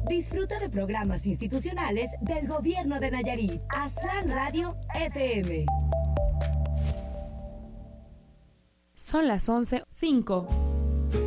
Disfruta de programas institucionales del Gobierno de Nayarit. Aztlán Radio FM. Son las 11:05.